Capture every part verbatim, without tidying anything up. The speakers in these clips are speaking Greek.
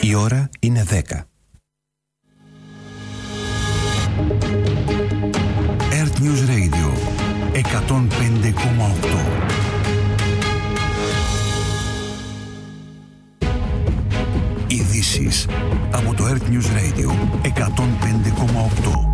Η ώρα είναι δέκα. Earth News Radio εκατόν πέντε κόμμα οκτώ. Ειδήσεις από το Earth News Radio εκατόν πέντε κόμμα οκτώ.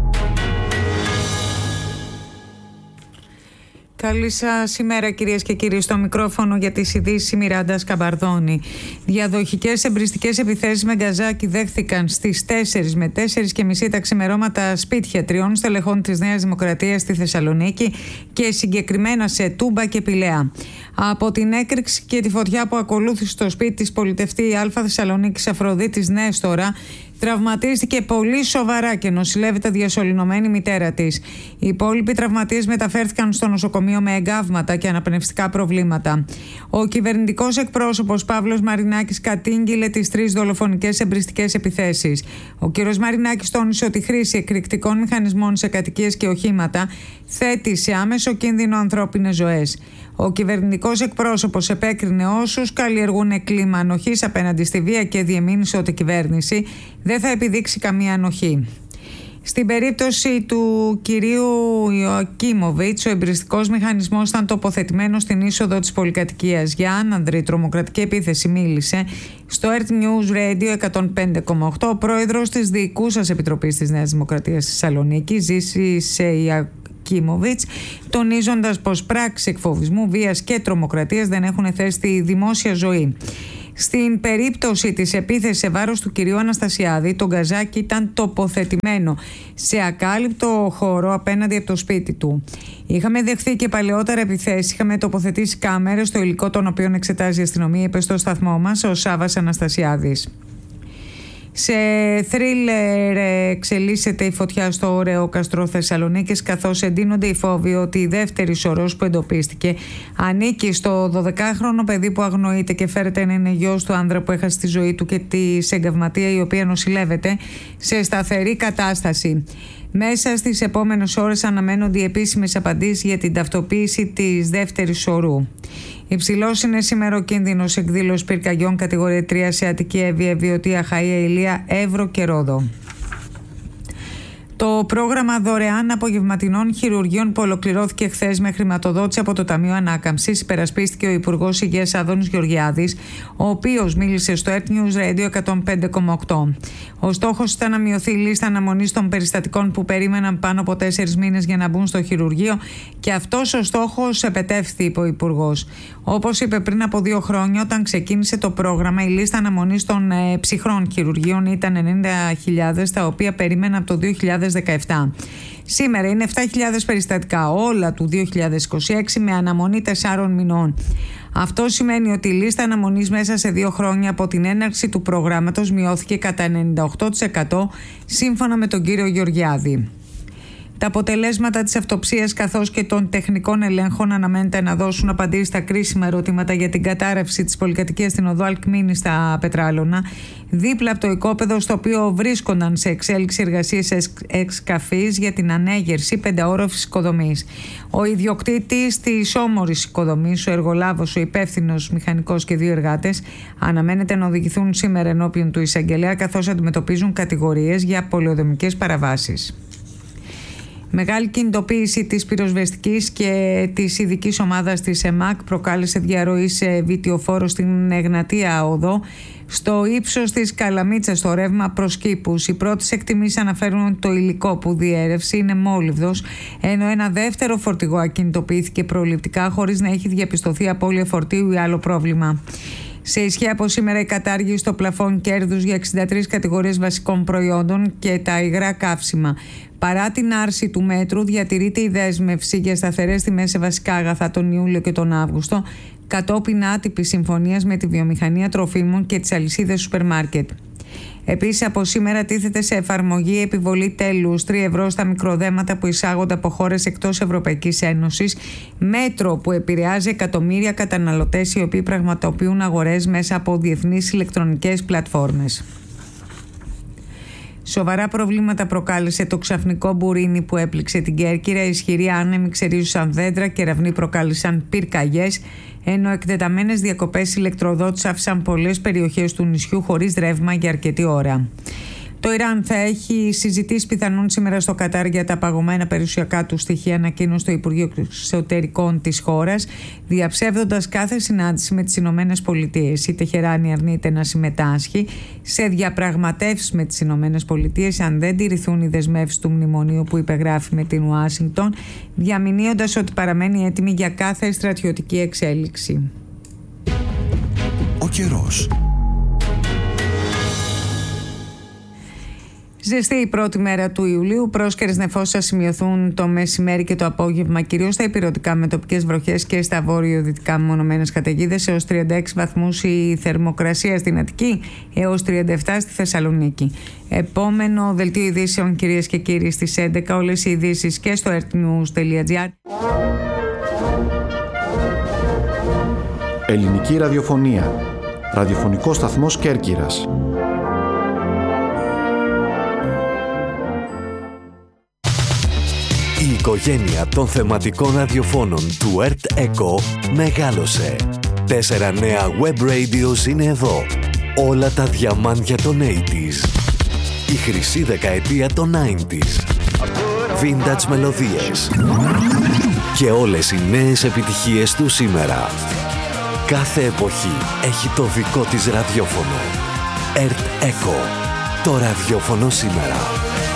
Καλή σας ημέρα, κυρίες και κύριοι. Στο μικρόφωνο για τις ειδήσεις η Μιράντα Σκαμπαρδόνη. Διαδοχικές εμπριστικές επιθέσεις με γκαζάκι δέχθηκαν στις τέσσερις με τέσσερις και μισή τα ξημερώματα σπίτια τριών στελεχών της Νέας Δημοκρατίας στη Θεσσαλονίκη και συγκεκριμένα σε Τούμπα και Πηλαία. Από την έκρηξη και τη φωτιά που ακολούθησε στο σπίτι της πολιτευτή Α Θεσσαλονίκης Αφροδίτης Νέστορα, τραυματίστηκε πολύ σοβαρά και νοσηλεύεται διασωληνωμένη μητέρα της. Οι υπόλοιποι τραυματίες μεταφέρθηκαν στο νοσοκομείο με εγκάβματα και αναπνευστικά προβλήματα. Ο κυβερνητικός εκπρόσωπος Παύλος Μαρινάκης κατήγγειλε τις τρεις δολοφονικές εμπριστικές επιθέσεις. Ο κ. Μαρινάκης τόνισε ότι η χρήση εκρηκτικών μηχανισμών σε κατοικίες και οχήματα θέτει σε άμεσο κίνδυνο ανθρώπινες ζωές. Ο κυβερνητικός εκπρόσωπος επέκρινε όσους καλλιεργούν κλίμα ανοχής απέναντι στη βία και διεμήνυσε ότι η κυβέρνηση δεν θα επιδείξει καμία ανοχή. Στην περίπτωση του κυρίου Ιωακίμοβιτς, ο εμπριστικός μηχανισμός ήταν τοποθετημένος στην είσοδο της πολυκατοικίας. Για άνανδρη τρομοκρατική επίθεση μίλησε στο Earth News Radio εκατόν πέντε κόμμα οκτώ ο πρόεδρος της Διοικούσας Επιτροπής της Νέας Δημοκρατίας της Θεσσαλονίκης, Ζήσης Ιωακίμοβιτς, τονίζοντας πως πράξεις εκφοβισμού, βίας και τρομοκρατίας δεν έχουν θέση στη δημόσια ζωή. Στην περίπτωση της επίθεσης σε βάρος του κυρίου Αναστασιάδη, το γκαζάκι ήταν τοποθετημένο σε ακάλυπτο χώρο απέναντι από το σπίτι του. Είχαμε δεχθεί και παλαιότερα επιθέσεις, είχαμε τοποθετήσει κάμερες στο υλικό των οποίων εξετάζει η αστυνομία, είπε στο σταθμό μας ο Σάββας Αναστασιάδης. Σε θρίλερ εξελίσσεται η φωτιά στο ωραίο καστρό Θεσσαλονίκης, καθώς εντείνονται οι φόβοι ότι η δεύτερη σωρός που εντοπίστηκε ανήκει στο δωδεκάχρονο παιδί που αγνοείται και φέρεται να είναι γιος του άνδρα που έχασε τη ζωή του και τη εγκαυματία η οποία νοσηλεύεται σε σταθερή κατάσταση. Μέσα στις επόμενες ώρες αναμένονται οι επίσημες απαντήσεις για την ταυτοποίηση της δεύτερης σωρού. Υψηλός είναι σήμερα ο κίνδυνος εκδήλωση πυρκαγιών κατηγορία τρία σε Αττική, Εύβοια, Βιωτία, Χαΐα, Ηλία, Εύρο και Ρόδο. Το πρόγραμμα δωρεάν απογευματινών χειρουργείων που ολοκληρώθηκε χθες με χρηματοδότηση από το Ταμείο Ανάκαμψης υπερασπίστηκε ο Υπουργός Υγείας Άδωνης Γεωργιάδης, ο οποίος μίλησε στο Earth News Radio εκατόν πέντε κόμμα οκτώ. Ο στόχος ήταν να μειωθεί η λίστα αναμονής των περιστατικών που περίμεναν πάνω από τέσσερις μήνες για να μπουν στο χειρουργείο και αυτός ο στόχος επετεύχθη, είπε ο Υπουργός. Όπως είπε πριν από δύο χρόνια, όταν ξεκίνησε το πρόγραμμα, η λίστα αναμονής των ε, ψυχρών χειρουργείων ήταν ενενήντα χιλιάδες, τα οποία περίμεναν από το δύο χιλιάδες δεκαεπτά. Σήμερα είναι επτά χιλιάδες περιστατικά, όλα του δύο χιλιάδες είκοσι έξι, με αναμονή τεσσάρων μηνών. Αυτό σημαίνει ότι η λίστα αναμονής μέσα σε δύο χρόνια από την έναρξη του προγράμματος μειώθηκε κατά ενενήντα οκτώ τοις εκατό σύμφωνα με τον κύριο Γεωργιάδη. Τα αποτελέσματα της αυτοψίας καθώς και των τεχνικών ελέγχων αναμένεται να δώσουν απαντήσεις στα κρίσιμα ερωτήματα για την κατάρρευση της πολυκατοικίας στην οδό Αλκμήνη στα Πετράλωνα, δίπλα από το οικόπεδο στο οποίο βρίσκονταν σε εξέλιξη εργασίες εξκαφής για την ανέγερση πενταόροφης οικοδομής. Ο ιδιοκτήτης της όμορης οικοδομής, ο εργολάβος, ο υπεύθυνος μηχανικός και δύο εργάτες αναμένεται να οδηγηθούν σήμερα ενώπιον του εισαγγελέα, καθώς αντιμετωπίζουν κατηγορίες για πολεοδομικές παραβάσεις. Μεγάλη κινητοποίηση της πυροσβεστικής και της ειδικής ομάδας της ΕΜΑΚ προκάλεσε διαρροή σε βιτιοφόρο στην Εγνατία Οδό, στο ύψος της Καλαμίτσας, στο ρεύμα προς Κήπους. Οι πρώτες εκτιμήσεις αναφέρουν ότι το υλικό που διέρευσε είναι μόλιβδος, ενώ ένα δεύτερο φορτηγό ακινητοποιήθηκε προληπτικά χωρίς να έχει διαπιστωθεί απώλεια φορτίου ή άλλο πρόβλημα. Σε ισχύ από σήμερα η κατάργηση στο πλαφόν κέρδους για εξήντα τρεις κατηγορίες βασικών προϊόντων και τα υγρά καύσιμα. Παρά την άρση του μέτρου, διατηρείται η δέσμευση για σταθερές τιμές σε βασικά αγαθά τον Ιούλιο και τον Αύγουστο, κατόπιν άτυπης συμφωνίας με τη βιομηχανία τροφίμων και τις αλυσίδες σούπερ μάρκετ. Επίσης, από σήμερα τίθεται σε εφαρμογή επιβολή τέλους τρία ευρώ στα μικροδέματα που εισάγονται από χώρες εκτός Ευρωπαϊκής Ένωσης, μέτρο που επηρεάζει εκατομμύρια καταναλωτές οι οποίοι πραγματοποιούν αγορές μέσα από διεθνείς ηλεκτρονικές πλατφόρμες. Σοβαρά προβλήματα προκάλεσε το ξαφνικό μπουρίνι που έπληξε την Κέρκυρα. Ισχυροί άνεμοι ξερίζουσαν δέντρα, κεραυνοί προκάλεσαν πυρκαγιές, ενώ εκτεταμένες διακοπές ηλεκτροδότης άφησαν πολλές περιοχές του νησιού χωρίς ρεύμα για αρκετή ώρα. Το Ιράν θα έχει συζητήσει πιθανόν σήμερα στο Κατάρ για τα παγωμένα περιουσιακά του στοιχεία, ανακοίνωσε το Υπουργείο Εξωτερικών της χώρας, διαψεύδοντας κάθε συνάντηση με τις Ηνωμένες Πολιτείες. Η Τεχεράνη αρνείται να συμμετάσχει σε διαπραγματεύσεις με τις Ηνωμένες Πολιτείες αν δεν τηρηθούν οι δεσμεύσεις του μνημονίου που υπεγράφει με την Ουάσιγκτον, διαμηνύοντας ότι παραμένει έτοιμη για κάθε στρατιωτική εξέλιξη. Ο καιρός. Ζεστή η πρώτη μέρα του Ιουλίου. Πρόσκαιρες νεφώσεις θα σημειωθούν το μεσημέρι και το απόγευμα, κυρίως στα ηπειρωτικά με τοπικές βροχές και στα βόρειο-δυτικά μεμονωμένες καταιγίδες. Έως τριάντα έξι βαθμούς η θερμοκρασία στην Αττική, έως τριάντα επτά στη Θεσσαλονίκη. Επόμενο δελτίο ειδήσεων, κυρίες και κύριοι, στις έντεκα. Όλες οι ειδήσεις και στο ερτ νιους τελεία τζι άρ. Ελληνική ραδιοφωνία. Ραδιοφωνικός σταθμός Κέρκυρας. Η οικογένεια των θεματικών ραδιοφώνων του ερτ Echo μεγάλωσε. Τέσσερα νέα web radios είναι εδώ. Όλα τα διαμάντια των ογδόντα. Η χρυσή δεκαετία των ενενήντα. Vintage μελωδίες. Και όλες οι νέες επιτυχίες του σήμερα. Κάθε εποχή έχει το δικό της ραδιόφωνο. ερτ Echo. Το ραδιόφωνο σήμερα.